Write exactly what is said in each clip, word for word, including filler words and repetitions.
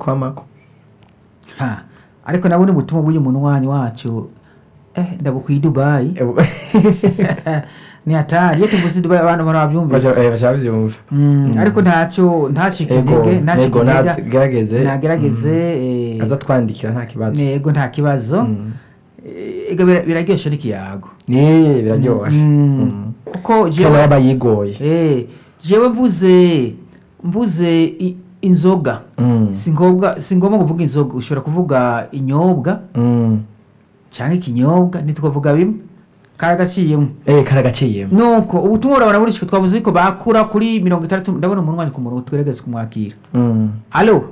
kwamako. ha ariko nabone ubutumwa bw'uyu muntu wanyu wacu eh ndabukwiye Dubai ni hatari iyo tuvuze Dubai abantu barabyumvise bashabyumva ariko ntacyo ntashike intege ntashike intege gerageze nagerageze aza twandikira nta kibazo nego nta kibazo ega biraryoshe n'ikiyago ni biraryoshe kuko jewe baba yigoye eh jewe mvuze mvuze inzoga singobwa singomba kuvuga inzoga ushobora kuvuga inyobwa cyangwa ikinyobwa ntitwavuga bimwe karagaciyemo eh karagaciyemo nuko ubutumwa urabona burishike twavuze ko bakura kuri mirongo itandatu ndabona umuntu wanje ku murongo tweregeze kumwakira mm allo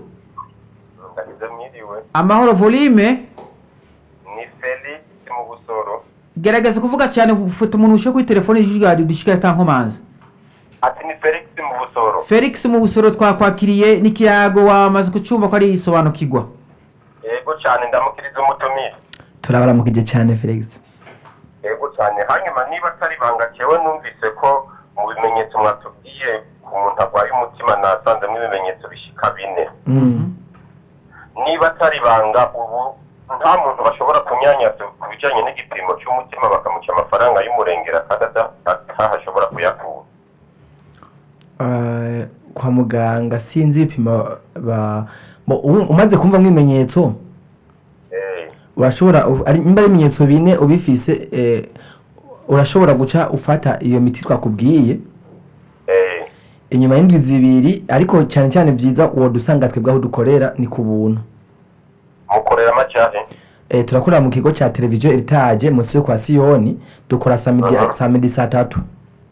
amahoro volume ni Felix mu Busoro gerageza kuvuga cyane ufite umuntu ushe kuri telefone y'ijwi dushikira tankomanze ati ni Felix mu Busoro Felix mu Busoro twakwakiriye n'ikiyago wamaze kucyumva ko ari isobanukirwa yego cyane ndamukiriza umutumire turabaramukije cyane Felix yego cyane hanyuma niba atari bangakewe numvise ko mu bimenyetso mwatubwiye ku muntu arwaye umutima nasanzemo ibimenyetso bishika bine niba atari banga ubu nta muntu bashobora kunyanyaza ku bijyanye n'igipimo cy'umutima bakamuca amafaranga y'umurengera kandi atahashobora kuyakura kwa muganga sinzi ibipimo umaze kumva nk'ibimenyetso urashobora nimba ari ibimenyetso bine ubifise urashobora guca ufata iyo miti twakumbwiye inyuma y'indwi zibiri ariko cyane cyane byiza uwo dusanga twebwe aho dukorera ni ku buntu mukorera amacyane eh turakorera mu kigo cya televiziyo Heritage munsi yo kwa Siyoni dukora samedi saa tatu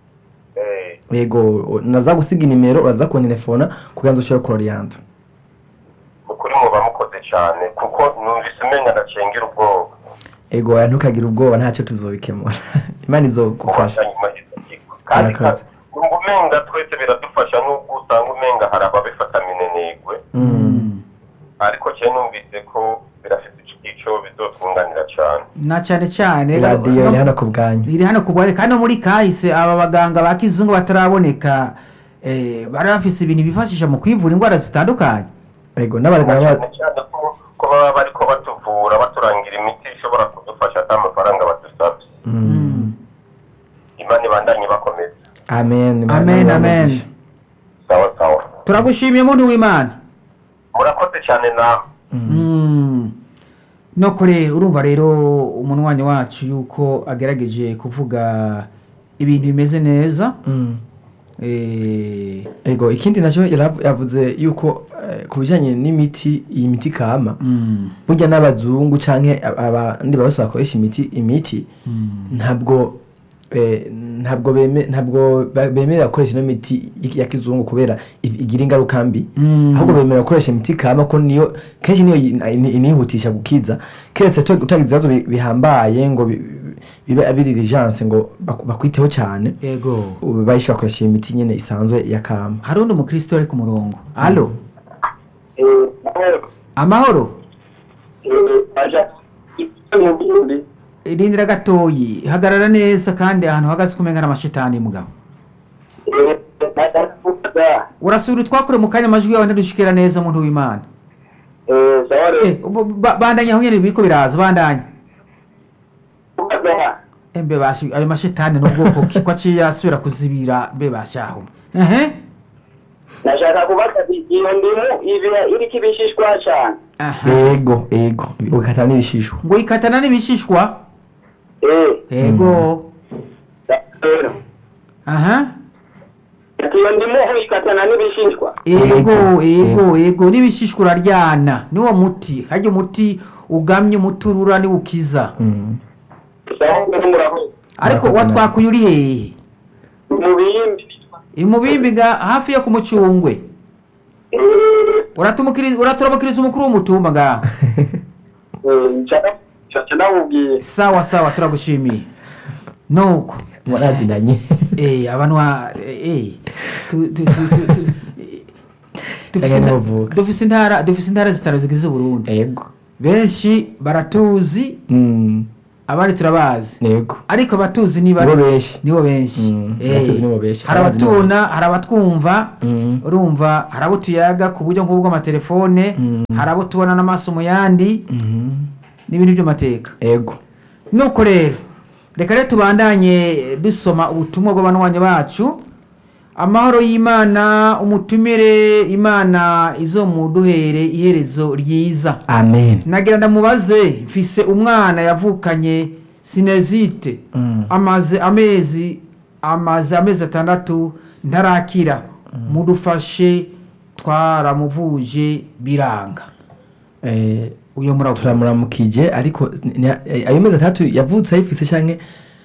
yego naza gusiga nimero uraza ku telefona kuganza ushoye kororianda ukuri mu bamukoze cyane kuko numvise umenga ndacengera ubwoba ego ya ntukagira ubwoba ntacyo tuzobikemura imana izogufasha kandi umenga twese biradufasha n'ubwo usanga umenga hari ababifata minenegwe ariko cyo numvise ko birafite ico bizotwunganira cyane na cyane cyane radio iri hano kubwanyu iri hano kubwanyu kandi muri kahise aba baganga ba kizungu bataraboneka eh barafise ibintu bifashisha mu kwivura indwara zitandukanye ego n'abaganga ko baba bariko batuvura baturangira imiti ishobora kudufasha atamafaranga badusabye imana ibandanye bakomeza amen amen amen sawa sawa turagushimiye muntu w'Imana murakoze cyane nawe no kure urumva rero umunwanyi wacu yuko agerageje kuvuga ibintu bimeze neza eh ego ikindi nacyo yavuze yuko kubijanye n'imiti iyi miti kama burya n'abazungu canke abandi bose bakoresha imiti imiti ntabwo ntabwo beme ntabwo bemera gukoresha imiti ya kizungu kubera igira ingaruka mbi ahubwo bemera gukoresha imiti kama ko niyo kenshi niyo inihutisha gukiza keretse utagize ibibazo bihambaye ngo bibe abiri diligence ngo bakwiteho cyane yego bayisha bakoresha imiti nyene isanzwe ya kama hari undi mukristo ari ku murongo allo amahoro irindira gatoyi hagarara neza kandi ahantu hagaze kumenga n'amashitani mugabo urasubira twakure mu kanya amajwi yawe ndushikira neza muntu w'Imana eh saware bandanya aho nyene biriko biraza bandanya embe bashi ayo mashitani n'ubwoko kikwa ciyasubira kuzibira be bashaho ehe nashaka kubaza iyo ndimo ibi iri kibishishwa cyane ego ego ukatana n'ibishishwa ngo ikatana n'ibishishwa eh ego aha iyo ndimo ikatana n'ibishishwa ego ego ego n'ibishishwa uraryana niwo muti hajye umuti ugamye umuturura ni ukiza ariko watwakuye uri hehe umubimbi imubimbi ga hafi yo kumucungwe uratumukiriza uraturabukiriza umukuru w'umutumba ga chacha nawubwiye sawa sawa turagushimiye nuko muradinanye eh abantu eh tu tu tu dufise intara dufise intara zitaro zigize Burundi yego benshi baratuzi mm abandi turabazi yego ariko abatuzi niba nibo benshi nibo benshi Mm, Eh, abatuzi nibo benshi. hari Abazi nibo abatubona hari abatwumva Mm. urumva hari abo tuyaga ku buryo nk'ubwo amatelefone hari abo tubona n'amaso mu yandi Mhm. n'ibindi by'amateka yego nuko rero reka rero tubandanye dusoma ubutumwa bw'abanywanyi bacu. Amahoro y'Imana umutumire Imana izo muduhere iherezo ryiza. amen Nagira ndamubaze mfise umwana yavukanye sinezite Mm. amaze amezi amaze amezi atandatu ntarakira mudufashe twaramuvuje biranga. Eh, Uyo muravuga turamuramukije ariko ni- eh, ayo mezi atatu yavutse ayifise canke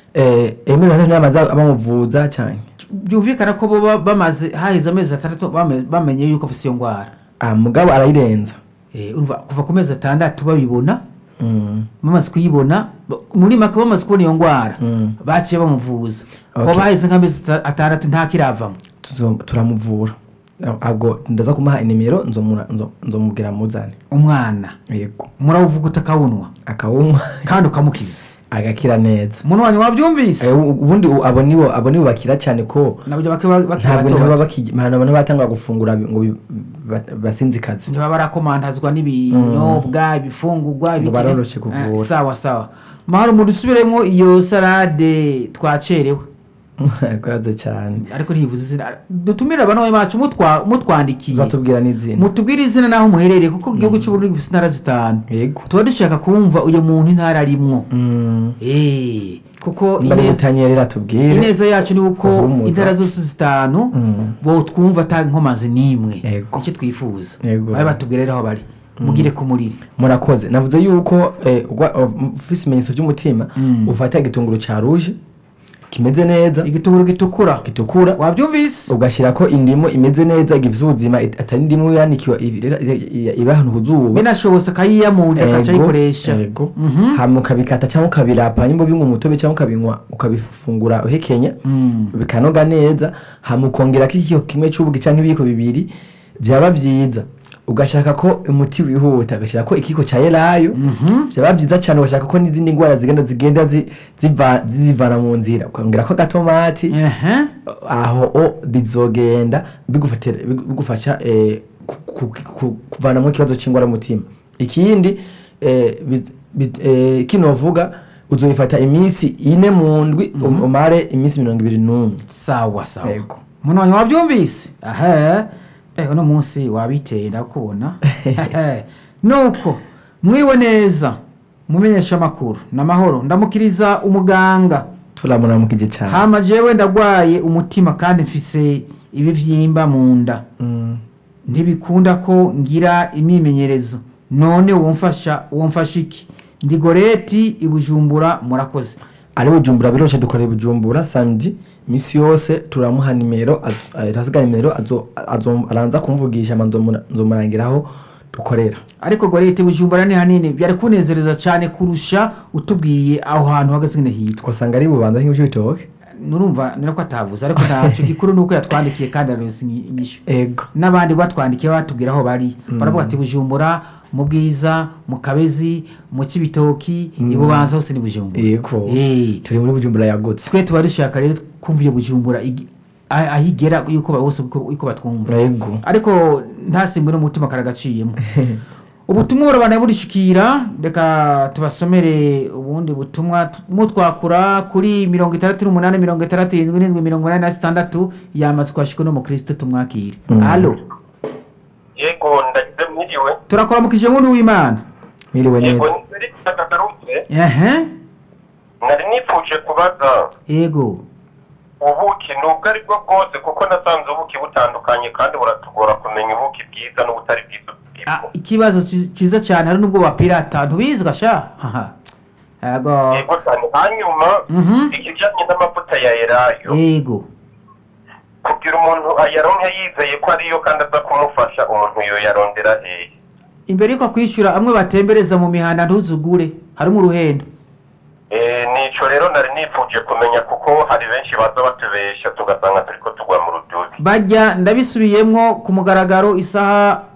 eh ayo mezi atatu namaze abamuvuza canke byumvikana ko bo ba- bamaze haheze amezi atandatu bame- bamenye yuko afise iyo ngwara. ah mugabo arayirenza. Eh, urumva kuva ku mezi atandatu babibona Mm. bamaze kuyibona ba- muri make bamaze kubona iyo ngwara Mm. baciye bamuvuza Okay. ko baheze nk'amezi ata- atandatu nta kiravamo. Tuzo- turamuvura abwo ndaza kumuha inimero nzomura nzo- nzomubwira muzane Umwana yego murawuvuga utakawunwa akawumwa kandi ukamukiza agakira neza. umuntu wanyu wabyumvise. Eh, ubundi u- abo nibo abo nibo bakira cyane ko nabyo bake ba- bakiri ntabwo bato ntaba bato. bakijana abantu batanga gufungura bi- ngo bi- ba- basinzikaze. ntibaba barakomantazwa n'ibinyobwa ibifungurwa ibiki- baroroshe kuvura. Eh, sawa sawa mahoro mudusubiremo iyo salade twacerewe Kuraze cyane ariko ntivuze izina dutumire abantu bacu mutwa mutwandikiye uzatubwira n'izina mutubwire izina naho muherereye kuko igihugu cy'u Burundi gifite intara zitanu yego tuba dushaka kumva uyu muntu intara arimwo. Mm. Eh, kuko mbere ineza gutanyerera tubwire ineza yacu ni uko Uhumuza. intara zose zitanu Mm. bo twumva ata nkomazi n'imwe Yego. icyo twifuza Yego. babe batubwire rero aho bari mugire ku muriro. murakoze navuze yuko eh, ugwa- of- ufise imenyetso by'umutima Mm. ufata igitunguru ca rouge kimeze neza igitunguru gitukura gitukura wabyumvise ugashyirako indimu imeze neza gifite ubuzima it- atari indimu yanikiwe ibi- i- iba ahantu ku zuba binashobotse akayiyamunza akaca ayikoresha. yego Mhm. hama ukabikata cyangwa ukabirapa nimba binywa umutobe cyangwa ukabinywa ukabifungura uhekenya Mm. bikanoga neza hama ukongerako ikiko kimwe cy'ubugi cyangwa ibiyiko bibiri byaba byiza ugashaka ko umuti wihuta ugashyira ko ikiko cya elayo Mhm. byaba byiza cyane ugashaka ko n'izindi ndwara zigenda zigenda zi- ziva- zizivana mu nzira ukongera ko agatomati Ehe. aho o bizogenda bigufatira bigufasha eh, ku- ku- ku- kuvanamo ikibazo cy'ingwara y'umutima. Ikindi eh, bi- bi- eh, kinovuga uzoyifata iminsi ine mu ndwi um- umare iminsi mirongo ibiri n'umwe. sawa sawa Yego. umuntu wanyu wabyumvise aha eh uno munsi wabiteye ndakubona nuko mwiwe neza mumenyesha amakuru n'amahoro ndamukiriza umuganga turamuramukije cyane. hama jewe ndagwaye umutima kandi mfise ibivyimba mu nda Mm. ntibikunda ko ngira imyimenyerezo none womfasha womfasha iki ndi goreti ibujumbura murakoze. ari bujumbura biroshe dukorera bujumbura samedi misi yose turamuha nimero atasiga nimero azo azo aranza kumvugisha manzo nzomurangiraho dukorera. ariko goreti bujumbura ni hanini byari kunezereza cyane kurusha utubwiye aho hantu hagaze ngene hitwa twasanga ari bubanza nk'ibyo bitoke. nurumva nako atavuze ariko ntacyo gikuru nuko yatwandikiye kandi arose inyishu Ego. n'abandi batwandikiye batubwira aho bari baravuga ati bujumbura mu bwiza mu kabezi mu kibitoki ibubanza hose ni bujumbura. Yego. Eh, Turi muri bujumbura yagutse. twe tuba dushaka rero kumva iyo bujumbura igi- ah- ahigera yuko bose uko batwumva Yego. ariko ntasimbwe n'umutima karagaciyemo. ubutumwa burabana burishikira reka tubasomere ubundi butumwa tu- mutwakura kuri mirongo itandatu n'umunani mirongo itandatu irindwi n'indwi mirongo inani na zitandatu yamaze kwashika no mu kristo tumwakire. Mm. Allo yego ndagize mwiriwe turakuramukije muntu w'Imana. Miriwe yego neza. nzeri kitagarutse ehe nari nipfuje kubaza yego ubuki nubwo ari bwo bwose kuko nasanze ubuki butandukanye kandi buratugora kumenya ubuki bwiza n'ubutari bwiza Ah, ikibazo ci- ciza cyane hari nubwo bapirata ntubizi gasha haha yego yego cyane hanyuma Mhm. ikijyanye n'amavuta ya elayo yego kugira umuntu ayaronke yizeye ko ariyo kandi aza kumufasha umuntu yoyarondera hehe imbere yuko kwishyura amwe batembereza mu mihanda ntuzugure harimo uruhendo. Eh, nico rero nari nipfuje kumenya kuko hari benshi baza batubesha tugasanga turiko tugwa mu rudubi bajya ndabisubiyemwo ku mugaragaro isaha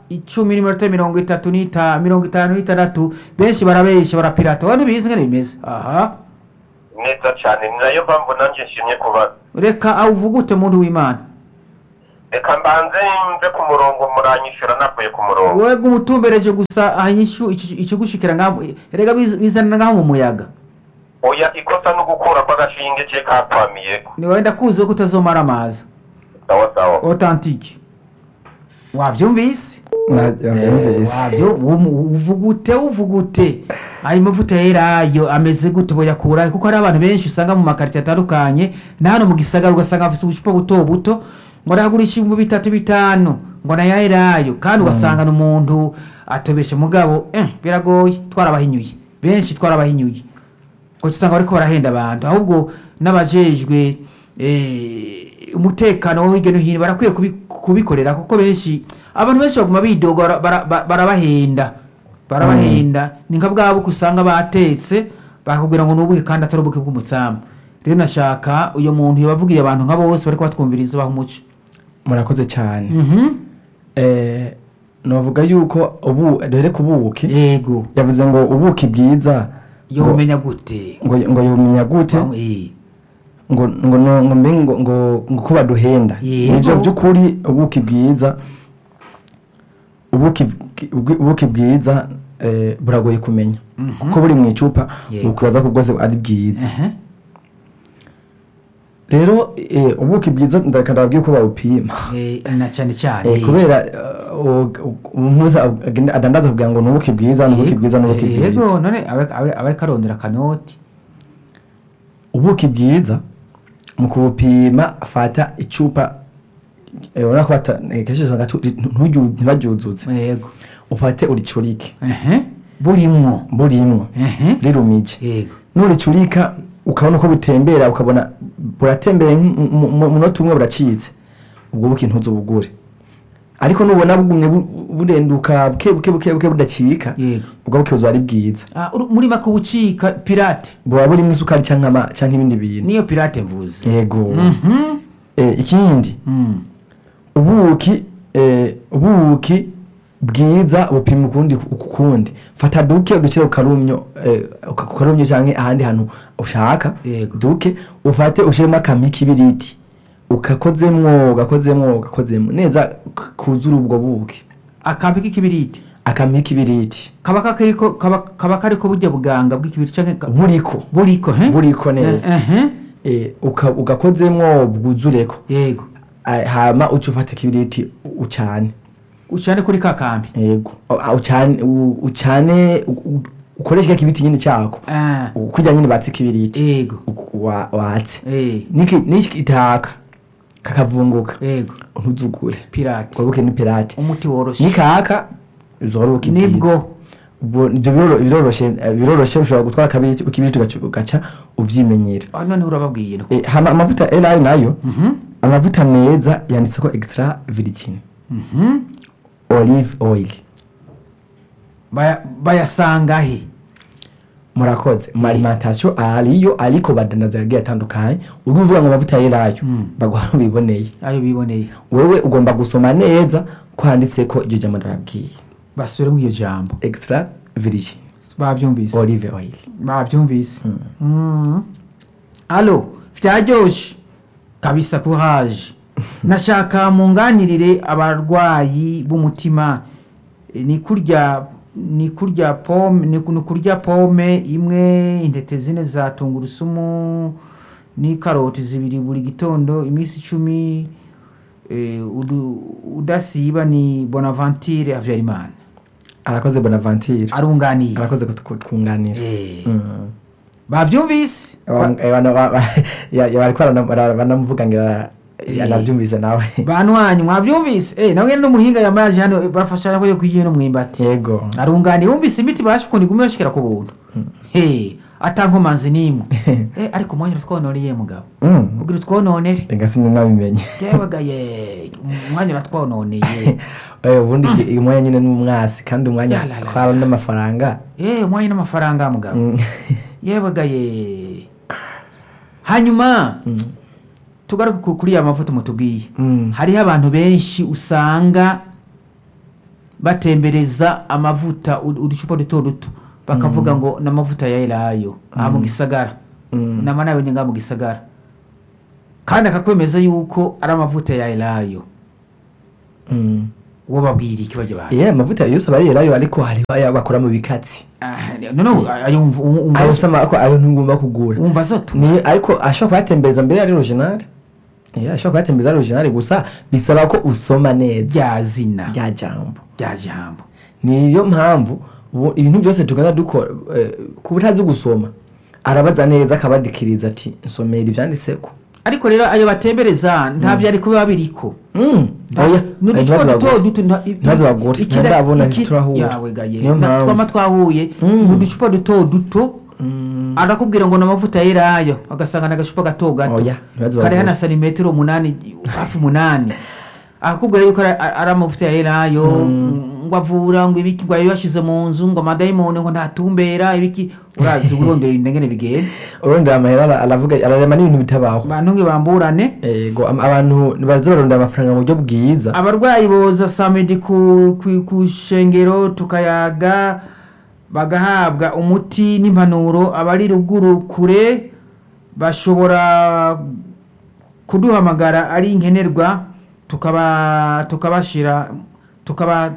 icumi n'iminota mirongo itatu n'ita mirongo itanu n'itandatu benshi barabesha barapirata abantu bizi ngene bimeze aha neza cyane ni nayo mpamvu nanjye nshimye kubaza reka awuvugute muntu w'Imana reka mbanze mve ku murongo muranyishura navuye ku murongo wewe umutumbereje gusa ahanyishu ikigushikira ngaho rega bizana ngaho mu muyaga oya ikosa no gukura kwagashinge cye kapamiyeko ni wenda kuzi ko utazomara amazi sawa sawa authentique wavyumvise nabyumvise wabyo uvugute uvugute ayi mavuta yerayo ameze gute boyakura kuko ari abantu benshi usanga mu makarti atandukanye na hano mu gisagara ugasanga afite ubucupa buto buto ngo aragurisha mu bitatu bitanu ngo nayerayo kandi ugasanga n'umuntu atobeshe mugabo eh biragoye twarabahinyuye benshi twarabahinyuye ko usanga bariko barahenda abantu ahubwo n'abajejwe eh umutekano wo hirya no hino barakwiye kubikorera kuko benshi abantu benshi baguma bidoga barabahenda barabahenda ni nka bwabo kusanga batetse bakubwira ngo nubuke kandi atari ubuke bw'umutsama rero nashaka uyo muntu yabavugiye abantu nka bose bariko batwumviriza baho umuco murakoze cyane mhm eh novuga yuko ubu dore kubuki yego yavuze ngo ubuki bwiza yo umenya gute ngo ngo yumenya gute eh ngo ngo ngo ngo ngo ngo kuba duhenda nivyo byukuri ubuki bwiza ubuki ubuki bwiza eh buragoye kumenya kuko buri mu icupa ukubaza ko bwose ari bwiza rero ubuki bwiza ndakandabwiye ko bawupima eh na cyane cyane kubera umuza adandaza kugira ngo nubuki bwiza nubuki bwiza nubuki bwiza yego none abari karondera kanoti ubuki bwiza mu kubupima afata icupa ora kwata kesho ngatu ntuju ntibajuzuze yego ufate uricurike ehe burimwo burimwo ehe rirumije yego nuricurika ukabona ko butembera ukabona buratembeye mu note umwe buracitse ubwo buki ntuzo bugure ariko nubona bugumye burenduka buke buke buke buke budacika ubwo buki uzari bwiza ah muri mako bucika pirate bwa buri misukari canka ama canka ibindi bintu niyo pirate mvuze yego mhm eh ikindi mhm ubuki eh ubuki bwiza bupima ukundi ukundi fata duke uducire ukarumyo eh ukarumyo canke ahandi hantu ushaka duke ufate ushiremo akamiki biriti ukakozemwo ugakozemwo ugakozemwo neza kuzura ubwo buki akamiki kibiriti akamiki biriti kaba kakiriko kaba kaba kariko burya buganga bw'ikibiri canke buriko buriko he buriko neza eh eh ugakozemwo bwuzureko yego hama ucufata kibiriti ucane ucane kuri kakambi yego ucane ucane ukoresha kibiti nyine cyako ah kujya nyine batse kibiriti yego watse eh niki niki itaka kakavunguka yego ntuzugure pirate kwabuke ni pirate umuti woroshe nikaka uzoruka nibwo ubwo nivyo biroro biroroshe biroroshe ushobora gutwara kabiri ukibiriti ugaca uvyimenyera ah none urababwiye eh hama amavuta elayo nayo mhm amavuta meza yanditse ko extra virgin mhm olive oil baya bayasanga he murakoze mu alimentation ariyo ariko badandaza yagiye atandukanye uvuga ngo amavuta yerayo bagwa biboneye ayo biboneye wewe ugomba gusoma neza kwanditse ko iryo jambo ndababwiye basure mu iyo jambo extra virgin bavyumvise olive oil bavyumvise mm allo vyaryoshe kabisa courage nashaka munganirire abarwayi b'umutima ni kurya ni kurya pome ni kurya pome imwe intete zine za tungurusumu ni karoti zibiri buri gitondo imisi icumi eh, udasiba ni Bonaventure Havyarimana arakoze Bonaventure arunganiye arakoze kutwunganira eh mm. bavyumvise bariko banamuvuga ngira yanavyumvise nawe banwanyu mwavyumvise eh nawe no muhinga yamaje hano barafashanya ko kwiye no mwimbati yego arunganiye wumvise imiti bashuko nigume bashikira ku buntu he atankomanzi nimwe eh ariko mwanya twononeye mugabo ugira twononere ngasi nabimenye yebagaye mwanya ratwononeye eh ubundi umwanya nyine n'umwasi kandi umwanya kwara n'amafaranga eh umwanya n'amafaranga mugabo yebagaye hanyuma tugaruka kuri ya mavuta mutubwiye hariho abantu benshi usanga batembereza amavuta u- uducupa duto duto bakavuga ngo n'amavuta ya elayo aha mu gisagara nama nabonye ngaha mu gisagara kandi akakwemeza yuko ari amavuta ya elayo Mm. uwo babwira iki bajya bahaye Yeah, amavuta yose aba yerayo ariko hari ayo bakora mu bikatsi. no no ayo wumva- wumva Ayo sama ko ayo ntugomba kugura. wumva zoto Ni ariko ashobora kuyatembereza mbere ari original. Yeah, ashobora kuyatembereza ari original gusa bisaba ko usoma neza rya zina rya jambo. rya jambo Niyo mpamvu ubu ibintu byose tugenda dukora eh, ku butazi gusoma arabaza neza akabadikiriza ati nsomera ibyanditseko. ariko rero ayo batembereza nta byari kuba biriko Mm. Oya, n'uducupa ntibaze duto bagure. duto nta- i- Ntibaze bagure, ikira- ntandabona iki- ntiturahura. yawe gaye Niyo na- mpamvu. twama twahuye Mm. n'uducupa duto duto Mm. arakubwira ngo n'amavuta yerayo agasanga n'agacupa gato gato Oya, ntibaze kariho bagure. na santimetero umunani hafi umunani akakubwira yuko ari ari amavuta ya yerayo ngo avura ngo ibiki ngo ayo yashize mu nzu ngo amadayimoni ngo ntatumbera ibiki urazi urondera indengene bigenda Urondera amahera ara- aravuga ararema n'ibintu bitabaho. bantu nge bamburane Ego am- abantu baza barondera amafaranga mu buryo bwiza. abarwayi boza samedi ku ku- ku shengero tukayaga bagahabwa umuti n'impanuro abari ruguru kure bashobora kuduhamagara ari nkenerwa tukaba tukabashira tukaba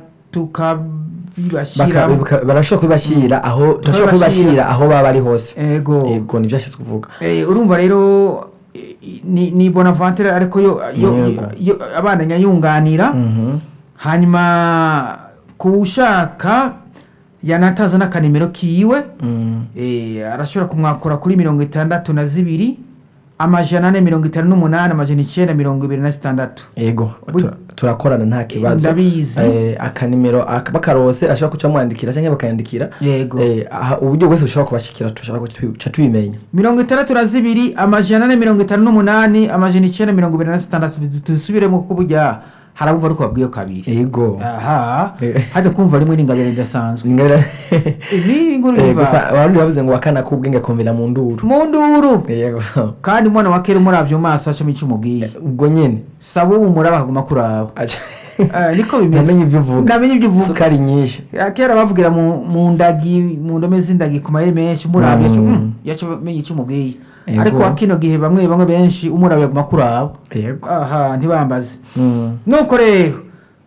tukabibashira Baka- baka- barashobora kubibashyira aho turashobora kubibashyira aho baba ari hose. ego Ego nibyo ashatse kuvuga. Eh, urumva rero eh, ni ni bonaventure ariko yo yo- Yego. yo abana nyayunganira Mhm. hanyuma kuwushaka yanataza n'akanimero kiwe Mm. eh, arashobora kumwakura kuri mirongo itandatu na zibiri amajana ane mirongo itanu n'umunani amajana icyenda mirongo ibiri na zitandatu Ego Bu- tura- turakorana nta kibazo. ndabizi. Eh, akanimero aka- bakarose ashobora kuca mwandikira cyangwa bakayandikira. yego Eh, aha, uburyo bwose bushobora kubashikira tushaka kuca tubimenya. mirongo itandatu na zibiri amajana ane mirongo itanu n'umunani amajana icyenda mirongo ibiri na zitandatu dusubiremo kuko burya harabumva ariko babwiye kabiri Ego. aha Eh. hajya kumva rimwe n'ingabire idasanzwe Ingabire- ni inkuru Eh, yumva gusa abandi bavuze ngo wakana kubwenge kumvira mu nduru. mu nduru Yego. kandi umwana wa kera umuravye mu maso acamo icyo umubwiye Ubwo nyene. saba ubu muraba akaguma kuraba Aca- Eh, niko bimeze Namenye ibyo uvuga. ndamenye ibyo uvuga Sukari nyinshi. Ya, kera bavugira mu mu ndagi mu ndome z'indagi ku mayeri menshi umurabye Mm. cyo mm, yaco menye icyo umubwiye Yego. ariko wa kino gihe bamwe bamwe benshi umurabye aguma kuraba Yego. aha ntibambaze Mm. nuko rero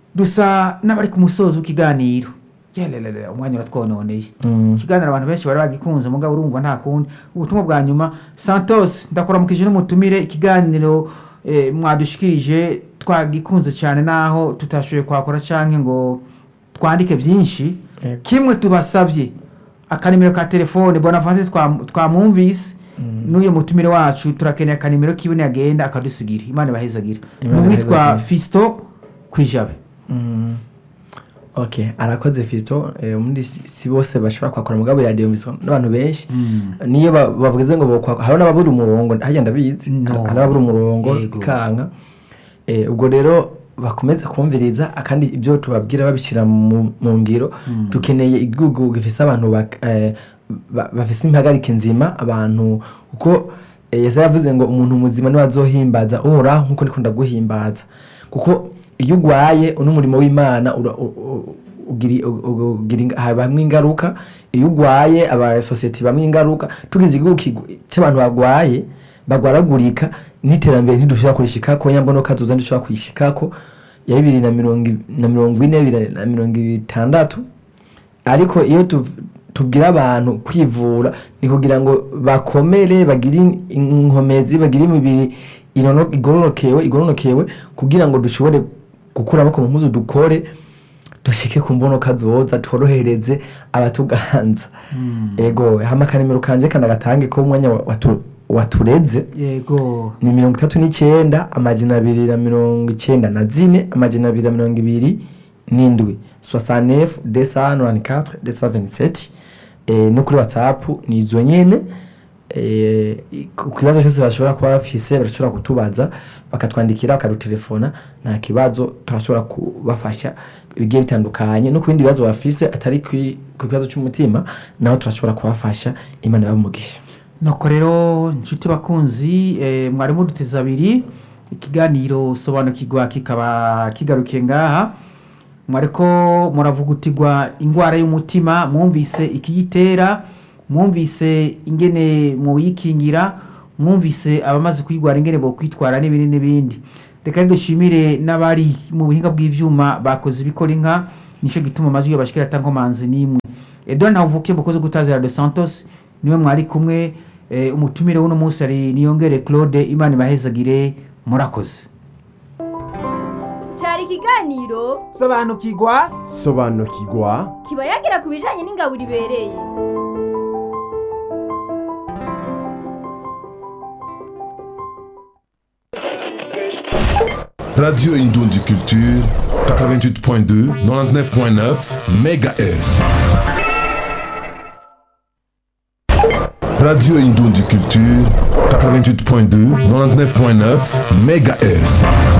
dusa n'abari ku musozo w'ikiganiro yelelele umwanya uratwononeye Mm. ikiganiro abantu benshi bari bagikunze mugabo urumva nta kundi ubutumwa bwa nyuma Santos ndakuramukije n'umutumire ikiganiro eh, mwadushikirije twagikunze cyane naho tutashoboye kwakora canke ngo twandike byinshi Yego. kimwe tubasavye akanimero ka telefone Bonaventure twam- twamwumvise n'uyu mutumire wacu turakeneye akanimero kiwe yagenda akadusigira imana ibahezagira Imana n'uwitwa ibahezagire. Fisto Kwijabe Mm. Okay, arakoze Fisto eh, ubundi si si bose bashobora kwakora mugabo radio miso n'abantu benshi niyo ba- bavuze ngo bokwakora hari n'ababura umurongo hajya ndabizi No. hari n'ababura umurongo Yego. ikanka eh, ubwo rero bakomeze kumviriza kandi ibyo tubabwira babishyira mu mu ngiro dukeneye igihugu gifise abantu bak- eh, ba- bafise impagarike nzima abantu kuko eh, Yesaya yavuze ngo umuntu muzima niwe azohimbaza uhoraho nkuko ndiko ndaguhimbaza kuko iyo ugwaye uno murimo w'Imana ura- u- u- ugiri u- ugira inga- habamwe ingaruka iyo ugwaye aba society bamwe ingaruka tugize igihugu kigu- cy'abantu bagwaye bagwaragurika n'iterambere ntidushobora kurishikako nyambono kazoza ndushobora kuyishikako ya bibiri na mirongo i- na mirongo ine bibiri na mirongo itandatu ariko iyo tuv- tubwira abantu kwivura ni kugira ngo bakomere bagire in- inkomezi bagire imibiri irono- igororokewe igororokewe kugira ngo dushobore gukura amaboko mu mpuzu dukore dushike ku mbono kazoza tworohereze abatuganza ego hama akanimero kanje kanagatange ko umwanya wa- watu- watureze yego ni mirongo itatu n'icyenda amajana abiri na mirongo icyenda na zine amajana abiri na mirongo ibiri n'indwi soixante-neuf deux cent quatre-vingt-quatre deux cent vingt-sept eh, no kuri whatsapp ni izo nyene eh, ku kibazo cyose bashobora kuba bafise barashobora kutubaza bakatwandikira bakadutelefona nta kibazo turashobora kubafasha bigiye bitandukanye no ku bindi bibazo bafise atari kwi- ku kibazo cy'umutima naho turashobora kubafasha imana yabamugisha nuko rero inshuti bakunzi eh, mwari muduteze abiri ikiganiro sobanukirwa kikaba kigarukiye ngaha mwariko muravugutirwa ingwara y'umutima, mwumvise ikiyitera, mwumvise ingene muyikingira, mwumvise abamaze kuyigwara ingene bo kwitwara n'ibindi n'ibindi. Reka dushimire n'abari mu buhinga bw'ivyuma bakoze ibikora inka, nico gituma amajwi yabashikira tankomanzi nimwe. Edouard Ntavukiye mukoze gutazira de Santos niwe mwari kumwe. E, umutumire w'uno munsi ari Niyongere Claude. Imana ibahezagire, murakoze. Cyari ikiganiro sobanukirwa sobanukirwa kiba yagira ku bijanye n'ingaburo ibereye. Radio Indoundi Culture, quatre-vingt-huit point deux, quatre-vingt-dix-neuf point neuf mégahertz. Radio Indoundi Culture, quatre-vingt-huit point deux, quatre-vingt-dix-neuf point neuf mégahertz.